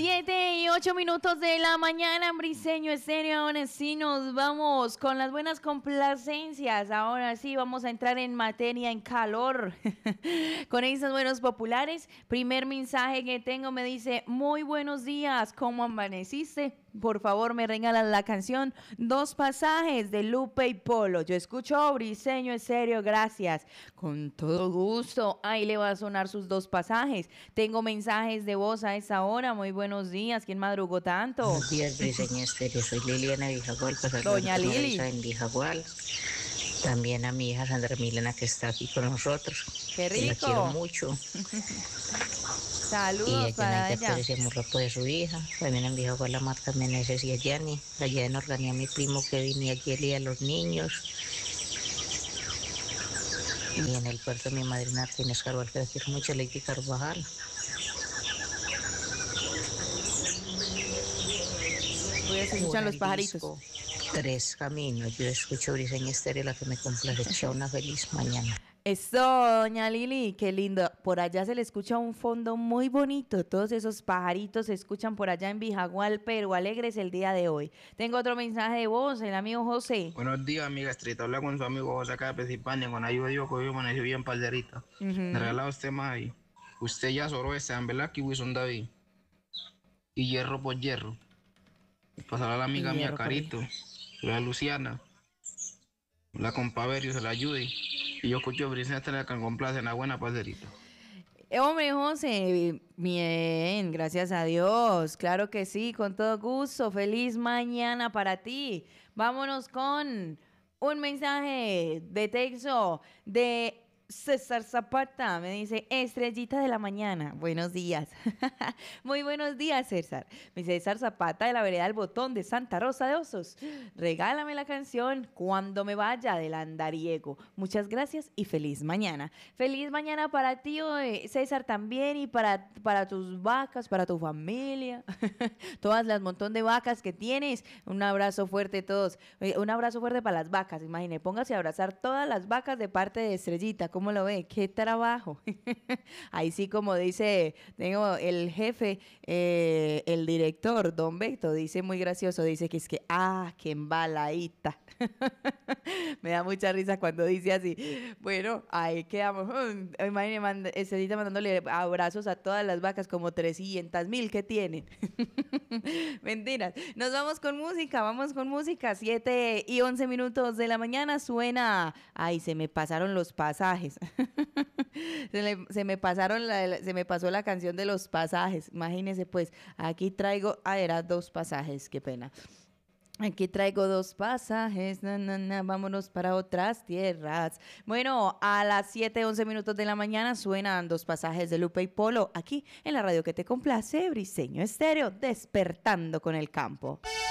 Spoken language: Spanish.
7:08 de la mañana en Briseño Estéreo. Ahora sí nos vamos con las buenas complacencias. Ahora sí vamos a entrar en materia, en calor. Con esos buenos populares. Primer mensaje que tengo me dice: muy buenos días, ¿cómo amaneciste? Por favor, me regalan la canción Dos Pasajes de Lupe y Polo. Yo escucho Briseño Estéreo, gracias. Con todo gusto. Ahí le va a sonar sus dos pasajes. Tengo mensajes de voz a esa hora. Muy buenos días. ¿Quién madrugó tanto? Buenos días, Briseño Estéreo. Soy Liliana Vijagual, Doña Lili. en Vijagual. También a mi hija Sandra Milena, que está aquí con nosotros. ¡Qué rico! La quiero mucho. Saludos para ella. Y muy rapo de su hija. También en Vijagual, la Marta Meneses y a Yanni. Allá en Organia, mi primo Kevin y a Kelly y a los niños. Y en el puerto mi madrina Martínez Carvajal, que la quiero mucho, Lady Carvajal. Se escuchan los pajaritos. Tres caminos. Yo escucho Briseño Estéreo, la que me complace. Chao, una feliz mañana. Eso, doña Lili, qué lindo. Por allá se le escucha un fondo muy bonito. Todos esos pajaritos se escuchan por allá en Vijagual, pero alegres el día de hoy. Tengo otro mensaje de voz, el amigo José. Buenos días, amiga Estrita. Habla con su amigo José acá de Pensilvania. Con ayuda de Dios, que hoy amaneció bien palderita. Me regala usted más ahí. Usted ya soró ese, ¿verdad? Que Wilson David. Y hierro por hierro. Pasará a la amiga mía, Carito. La Luciana. La compaverio, se la ayude. Y yo escucho Briseño Estéreo, que me complace. Una buena palderita. Hombre, José, bien, gracias a Dios, claro que sí, con todo gusto, feliz mañana para ti. Vámonos con un mensaje de texto de César Zapata, me dice: estrellita de la mañana, buenos días. Muy buenos días, César. Me dice César Zapata, de la vereda del Botón de Santa Rosa de Osos. Regálame la canción Cuando me vaya, del Andariego. Muchas gracias y feliz mañana. Feliz mañana para ti, César, también, y para tus vacas, para tu familia. Todas las montón de vacas que tienes. Un abrazo fuerte a todos. Un abrazo fuerte para las vacas. Imagine, póngase a abrazar todas las vacas de parte de Estrellita. ¿Cómo lo ve? ¡Qué trabajo! Ahí sí, como dice, tengo el jefe, el director, don Beto, dice muy gracioso, dice que qué embaladita. Me da mucha risa cuando dice así. Bueno, ahí quedamos. Imagínate, Estrellita mandándole abrazos a todas las vacas, como 300,000 que tienen. Mentiras. Nos vamos con música, 7:11 de la mañana suena. Ay, se me pasaron los pasajes. se me pasó la canción de los pasajes. Imagínense, pues, aquí traigo, eran dos pasajes, qué pena. Aquí traigo dos pasajes, vámonos para otras tierras. Bueno, a las 7:11 de la mañana suenan Dos Pasajes de Lupe y Polo, aquí en la radio que te complace, Briseño Estéreo, despertando con el campo.